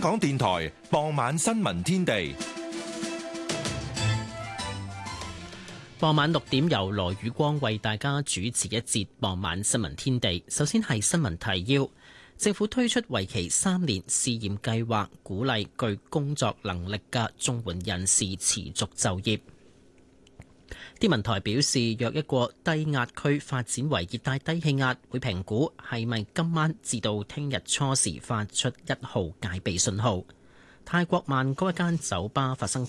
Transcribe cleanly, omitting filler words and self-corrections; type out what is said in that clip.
港電台傍晚新聞天地。 傍晚6點由羅宇光為大家主持一節傍晚新聞天地。首先係新聞提要。政府推出為期3年試驗計劃，鼓勵具工作能力嘅綜援人士持續就業。天文台表示，若一個低壓區發展為熱帶低氣壓，會評估係咪今晚至到聽日初時發出1號戒備信號。泰國曼谷一間酒吧發生